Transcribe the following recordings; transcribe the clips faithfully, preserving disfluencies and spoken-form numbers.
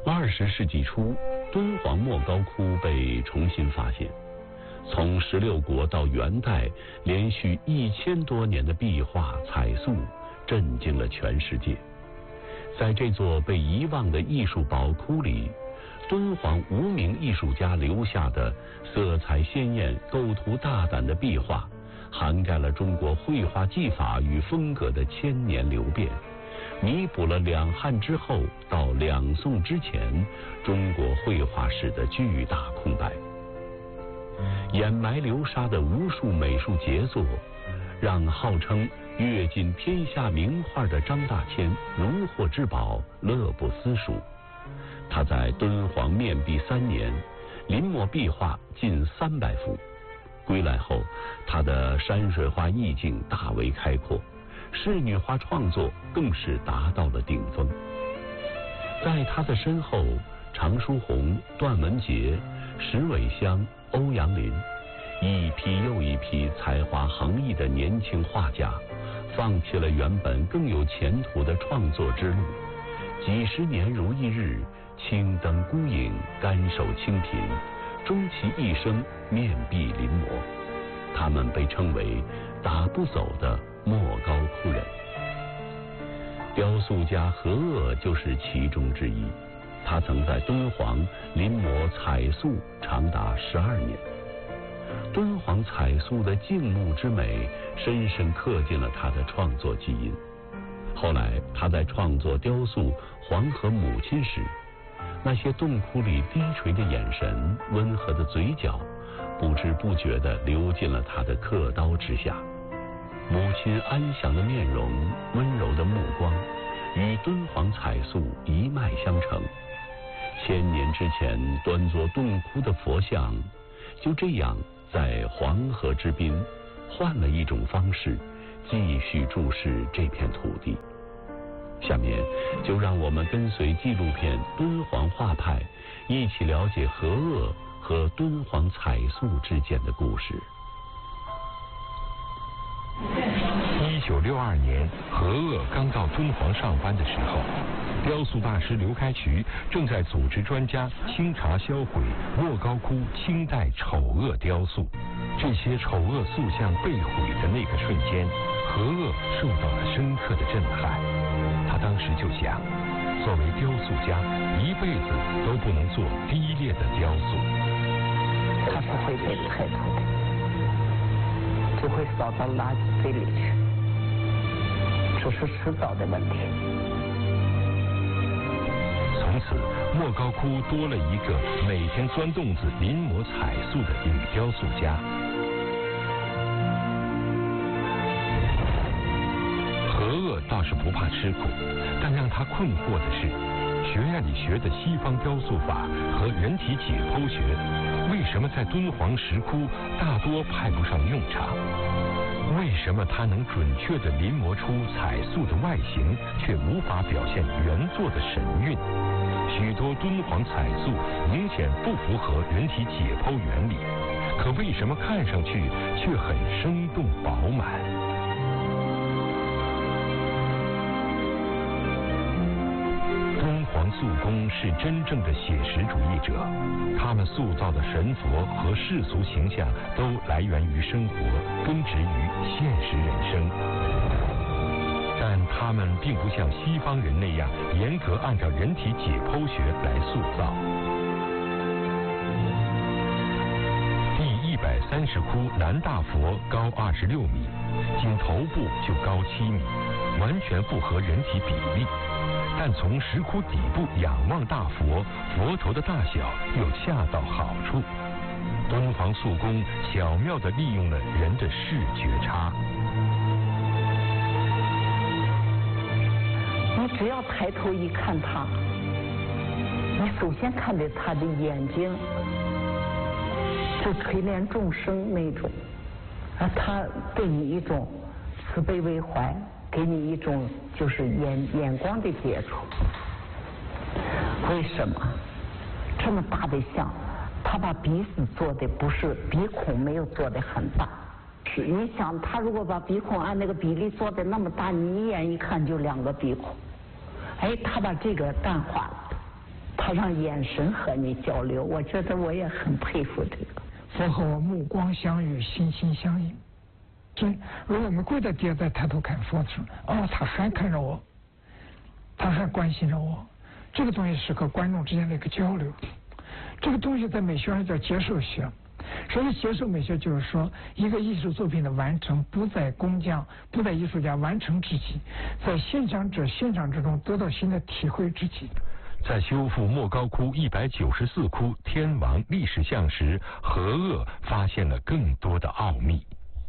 二十世纪初，敦煌莫高窟被重新发现。从十六国到元代，连续一千多年的壁画彩塑，震惊了全世界。在这座被遗忘的艺术宝库里，敦煌无名艺术家留下的色彩鲜艳、构图大胆的壁画，涵盖了中国绘画技法与风格的千年流变，弥补了两汉之后到两宋之前中国绘画史的巨大空白。掩埋流沙的无数美术杰作，让号称阅尽天下名画的张大千如获至宝，乐不思蜀。他在敦煌面壁三年，临摹壁画近三百幅。归来后，他的山水画意境大为开阔，仕女画创作更是达到了顶峰。在他的身后，常书鸿、段文杰、石伟香、欧阳林，一批又一批才华横溢的年轻画家，放弃了原本更有前途的创作之路，几十年如一日，青灯孤影，甘守清贫，终其一生面壁临摹。他们被称为打不走的莫高窟人。雕塑家何鄂就是其中之一，他曾在敦煌临摹彩塑长达十二年。敦煌彩塑的静穆之美深深刻进了他的创作基因。后来他在创作雕塑《黄河母亲》时，那些洞窟里低垂的眼神、温和的嘴角，不知不觉地流进了他的刻刀之下。母亲安详的面容、温柔的目光，与敦煌彩塑一脉相承。千年之前端坐洞窟的佛像，就这样在黄河之滨，换了一种方式，继续注视这片土地。下面就让我们跟随纪录片《敦煌画派》，一起了解何鄂和敦煌彩塑之间的故事。 一九六二年，何鄂刚到敦煌上班的时候，雕塑大师刘开渠正在组织专家清查销毁莫高窟清代丑恶雕塑。这些丑恶塑像被毁的那个瞬间，何鄂受到了深刻的震撼。他当时就想，作为雕塑家，一辈子都不能做低劣的雕塑。 它是会被排除的，就会扫到垃圾堆里去，这是迟早的问题。 从此，莫高窟多了一个每天钻洞子临摹彩塑的女雕塑家。何鄂倒是不怕吃苦，但让他困惑的是，学院里学的西方雕塑法和人体解剖学，为什么在敦煌石窟大多派不上用场？为什么他能准确地临摹出彩塑的外形，却无法表现原作的神韵？许多敦煌彩塑明显不符合人体解剖原理，可为什么看上去却很生动饱满？敦煌塑工是真正的写实主义者，他们塑造的神佛和世俗形象都来源于生活，根植于现实人生。但他们并不像西方人那样严格按照人体解剖学来塑造。第一百三十窟南大佛高二十六米，仅头部就高七米，完全符合人体比例。但从石窟底部仰望大佛，佛头的大小又恰到好处。敦煌塑工巧妙地利用了人的视觉差。 你只要抬头一看他，你首先看着他的眼睛，就垂怜众生那种，啊，他对你一种慈悲为怀，给你一种就是眼眼光的接触。为什么这么大的像，他把鼻子做的不是鼻孔没有做的很大？是你想，他如果把鼻孔按那个比例做的那么大，你一眼一看就两个鼻孔。哎，他把这个淡化了，他他让眼神和你交流，我觉得我也很佩服这个。 佛和我目光相遇，心心相印。所以，如果我们跪在地下再抬头看佛的时候，哦，他还看着我，他还关心着我。这个东西是和观众之间的一个交流。这个东西在美学上叫接受学。所谓接受美学，就是说一个艺术作品的完成不在工匠，不在艺术家完成之际，在欣赏者欣赏之中得到新的体会之际。 在修复莫高窟一百九十四窟天王历史像时，和鄂发现了更多的奥秘。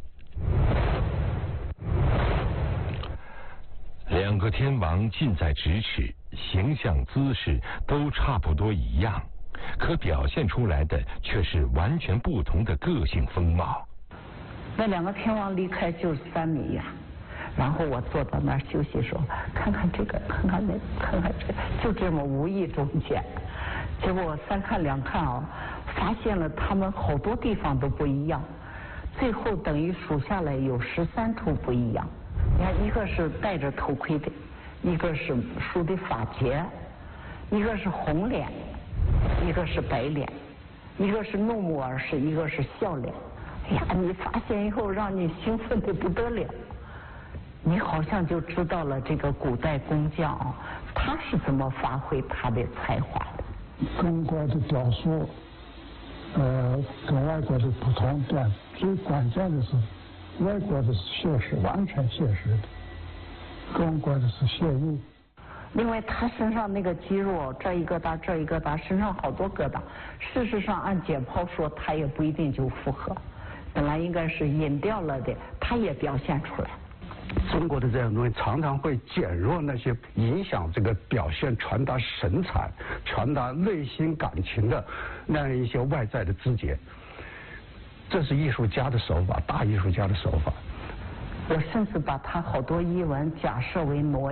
两个天王近在咫尺，形象姿势都差不多一样，可表现出来的却是完全不同的个性风貌。 那两个天王离开就是三米远，然后我坐在那儿休息说，看看这个，看看那个，看看这个，就这么无意中间，结果我三看两看啊，发现了他们好多地方都不一样，最后等于数下来有十三处不一样。你看，一个是戴着头盔的，一个是梳的发结，一个是红脸，一个是白脸，一个是怒目而视，一个是笑脸。哎呀，你发现以后让你兴奋的不得了，你好像就知道了这个古代工匠啊，他是怎么发挥他的才华的。 中国的雕塑，呃，跟外国的不同点，最关键的是，外国的是写实，完全写实的，中国的是写意。 另外，他身上那个肌肉，这一疙瘩，这一疙瘩，身上好多疙瘩。事实上，按解剖说，他也不一定就符合，本来应该是隐掉了的，他也表现出来。 中国的这样东西常常会减弱那些影响这个表现、传达神采、传达内心感情的那样一些外在的枝节。这是艺术家的手法，大艺术家的手法。 我甚至把他好多译文假设为挪